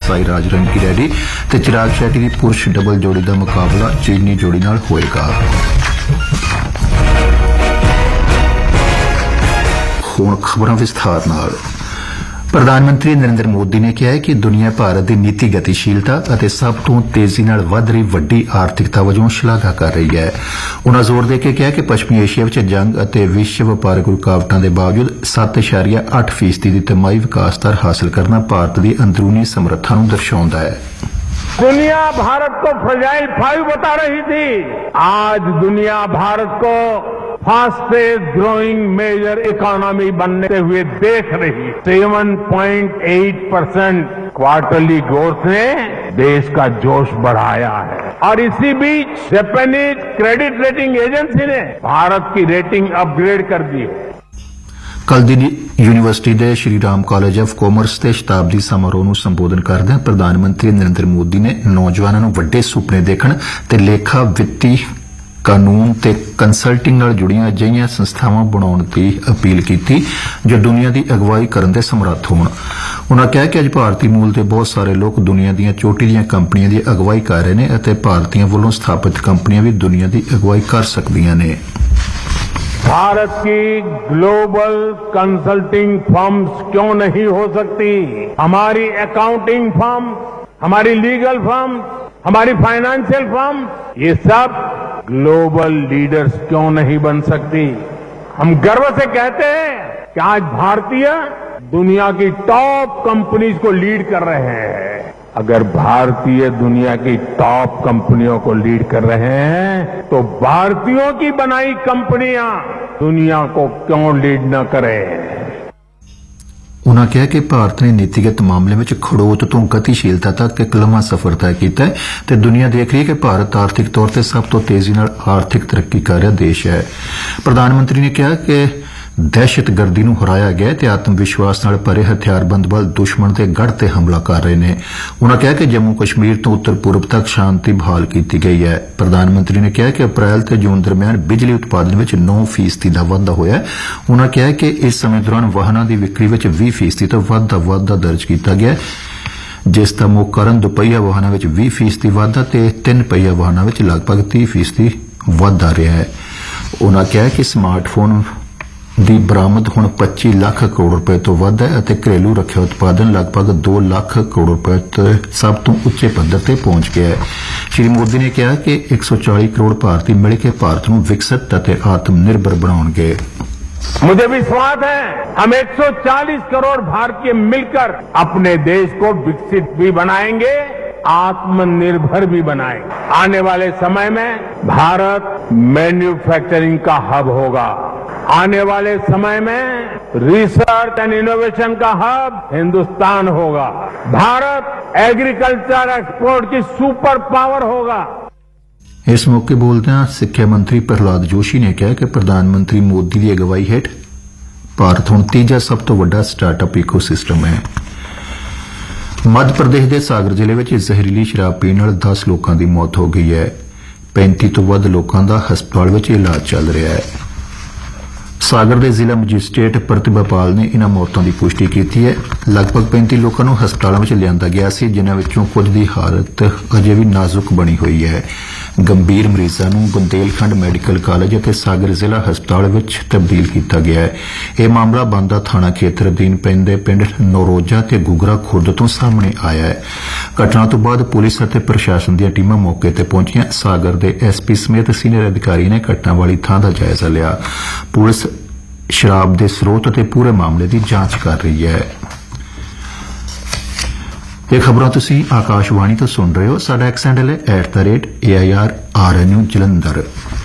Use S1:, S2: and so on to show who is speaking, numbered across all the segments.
S1: साई राज रंकी रेड्डी ते चिराग शेट्टी की पुरुष डबल जोड़ी का मुकाबला चीनी जोड़ी नाल होएगा। हुण खबरां विस्तार नाल। प्रधानमंत्री नरेंद्र मोदी ने कहा है कि दुनिया भारत की नीति गतिशीलता और सब तो तेजी नाल वध रही वड्डी आर्थिकता वजों शलाघा कर रही है। उन्होंने जोर दे के कहा कि पश्चिमी एशिया में जंग और विश्व व्यापारिक रुकावटों के बावजूद 7.8% की तिमाही विकास दर हासिल करना भारत की अंदरूनी समर्था नूं दर्शाउंदा है।
S2: दुनिया भारत को फ्रजाइल 5 बता रही थी, आज दुनिया भारत को फास्टेस्ट ग्रोइंग मेजर इकोनॉमी बनते हुए देख रही। 7.8% क्वार्टरली ग्रोथ ने देश का जोश बढ़ाया है और इसी बीच जापानीज क्रेडिट रेटिंग एजेंसी ने भारत की रेटिंग अपग्रेड कर दी है।
S1: कल दिन यूनीवर्सिटी के Shri Ram college of commerce के शताब्दी समारोह ਨੂੰ संबोधन करदे प्रधानमंत्री नरेंद्र मोदी ने नौजवानों ਨੂੰ ਵੱਡੇ ਸੁਪਨੇ ਦੇਖਣ ਤੇ ਲੇਖਾ ਵਿੱਤੀ ਕਾਨੂੰਨ ਤੇ ਕੰਸਲਟਿੰਗ ਨਾਲ ਜੁੜੀਆਂ ਅਜਿਹੀਆਂ ਸੰਸਥਾਵਾਂ ਬਣਾਉਣ ਦੀ ਅਪੀਲ ਕੀਤੀ ਜੋ ਦੁਨੀਆ ਦੀ ਅਗਵਾਈ ਕਰਨ ਦੇ ਸਮਰੱਥ ਹੋਣ। ਉਨ੍ਹਾਂ ਕਿਹਾ ਕਿ ਅੱਜ ਭਾਰਤੀ ਮੂਲ ਦੇ ਬਹੁਤ ਸਾਰੇ ਲੋਕ ਦੁਨੀਆ ਦੀਆਂ ਚੋਟੀ ਦੀਆਂ ਕੰਪਨੀਆਂ ਦੀ ਅਗਵਾਈ ਕਰ ਰਹੇ ਨੇ ਅਤੇ ਭਾਰਤੀਆਂ ਵੱਲੋਂ ਸਥਾਪਿਤ ਕੰਪਨੀਆਂ ਵੀ ਦੁਨੀਆ ਦੀ ਅਗਵਾਈ ਕਰ ਸਕਦੀਆਂ ਨੇ।
S2: भारत की ग्लोबल कंसल्टिंग फर्म्स क्यों नहीं हो सकती? हमारी अकाउंटिंग फर्म, हमारी लीगल फर्म, हमारी फाइनेंशियल फर्म, ये सब ग्लोबल लीडर्स क्यों नहीं बन सकती? हम गर्व से कहते हैं कि आज भारतीय दुनिया की टॉप कंपनीज को लीड कर रहे हैं। अगर भारतीय दुनिया की टॉप कंपनियों को लीड कर रहे हैं तो भारतीयों की बनाई कंपनियां दुनिया को क्यों लीड न करें?
S1: उन्होंने कहा कि भारत ने नीतिगत मामले में खड़ोत तो गतिशीलता तक एक लंबा सफर तय किया है ते दुनिया देख रही है कि भारत आर्थिक तौर पर सब तो तेजी नाल आर्थिक तरक्की कर रहा देश है। प्रधानमंत्री ने कहा कि दहशतगर्दी नूं हराया गया ते आत्म विश्वास नाल भरे हथियारबंद बल दुश्मन के गढ़ ते हमला कर रहे हैं। उन्होंने कहा कि जम्मू कश्मीर तो उत्तर पूर्व तक शांति बहाल की गई है। प्रधानमंत्री ने कहा कि अप्रैल ते जून दरमियान बिजली उत्पादन में 9% का वाधा होया है। उन्होंने कहा कि इस समय दौरान वाहनों की विक्री में 20% तो वाधा दर्ज किया गया, जिसका मुख्य कारण दुपहिया वाहनों में 20% वाधा ते 3 पहिया वाहनों में लगभग 30% वाधा रहा है। उन्होंने कहा कि स्मार्टफोन ਦੀ ਬਰਾਮਦ ਹੁਣ 25 ਲੱਖ ਕਰੋੜ ਰੁਪਏ ਤੋਂ ਵੱਧ ਹੈ ਅਤੇ ਘਰੇਲੂ ਰੱਖਿਆ ਉਤਪਾਦਨ ਲਗਭਗ 2 ਲੱਖ ਕਰੋੜ ਰੁਪਏ ਤੇ ਸਭ ਤੋਂ ਉੱਚੇ ਪੱਧਰ ਤੇ ਪਹੁੰਚ ਗਿਆ ਹੈ। ਸ਼੍ਰੀ ਮੋਦੀ ਨੇ ਕਿਹਾ ਕਿ 140 ਕਰੋੜ ਭਾਰਤੀ ਮਿਲ ਕੇ ਭਾਰਤ ਨੂੰ ਵਿਕਸਿਤ ਅਤੇ ਆਤਮ ਨਿਰਭਰ ਬਣਾਉਣਗੇ।
S2: मुझे विश्वास है हम 140 करोड़ भारतीय मिलकर अपने देश को विकसित भी बनाएंगे, आत्मनिर्भर भी बनाएंगे। आने वाले समय में भारत मैन्युफैक्चरिंग का हब होगा। आने वाले समय में रिसर्च एंड इनोवेशन का हब हिंदुस्तान होगा। भारत एग्रीकल्चर एक्सपोर्ट की सुपर पावर होगा।
S1: इस मौके बोलदਿਆਂ सिक्ख्या मंत्री प्रहलाद जोशी ने कहा कि प्रधानमंत्री मोदी की अगवाई हेठ भारत हुण तीजा सब तो वड्डा स्टार्टअप इकोसिस्टम है। मध्य प्रदेश के सागर जिले में जहरीली शराब पीण नाल 10 लोगों की मौत हो गई है। 35 तो वध लोगों का हस्पताल में इलाज चल रहा है। सागर के जिला मजिस्ट्रेट प्रतिभा पाल ने इन्हां मौतों की पुष्टि की है। लगभग 35 लोगों को हस्पतालों में लिया गया सी, जिन्हां विचों कुछ की हालत अजे भी नाजुक बनी हुई है। गंभीर मरीजों को बुंदेलखंड मैडिकल कॉलेज और सागर जिला हस्पताल में तब्दील किया गया है। यह मामला बांदा थाना खेतर अधीन पैंदे पिंड नौरोजा ते गुगरा खुर्द तो सामने आया है। घटना तो बाद पुलिस और प्रशासन दी टीमां मौके ते पहुंचियां। सागर के एसपी समेत सीनियर अधिकारी ने घटना वाली थां दा जायजा लिया। पुलिस शराब के स्रोत और पूरे मामले की जांच कर रही है। ਇਹ ਖਬਰਾਂ ਤੁਸੀਂ ਆਕਾਸ਼ਵਾਣੀ ਤੋਂ ਸੁਣ ਰਹੇ ਹੋ। ਸਾਡਾ ਐਕਸ ਹੈਂਡਲ ਹੈ @AIRRNU ਜਲੰਧਰ।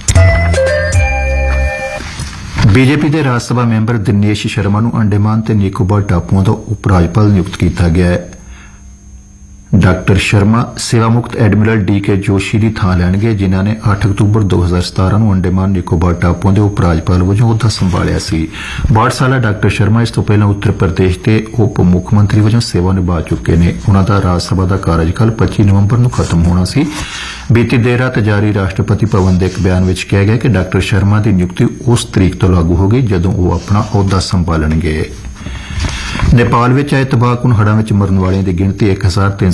S1: ਬੀਜੇਪੀ ਦੇ ਰਾਜ ਸਭਾ ਮੈਂਬਰ ਦਿਨੇਸ਼ ਸ਼ਰਮਾ ਨੂੰ ਅੰਡੇਮਾਨ ਤੇ ਨਿਕੋਬਾਰ ਟਾਪੂਆਂ ਦਾ ਉਪ ਰਾਜਪਾਲ ਨਿਯੁਕਤ ਕੀਤਾ ਗਿਆ ਹੈ। डॉक्टर शर्मा सेवा मुक्त एडमिरल DK जोशी की थां लैणगे, जिन्हां ने 8 अक्तूबर 2017 ਨੂੰ अंडेमान निकोबार टापुओं के उप राज्यपाल वजों अहुदा संभालिया सी। 62 साला डॉक्टर शर्मा इस तो पहला उत्तर प्रदेश के उप मुख मंत्री वजों सेवा निभा चुके ने। उन्हां दा राज सभा का कार्यकाल 25 नवंबर ਨੂੰ खत्म होना सी। बीती देर रात जारी राष्ट्रपति भवन के एक बयान में कहा गया कि डॉक्टर शर्मा की नियुक्ति उस तरीक तो लागू होगी जदों वो अपना अहुदा संभालणगे। नेपाल में आए तबाहकुन हड़ां में मरन वालों की गिणती 1300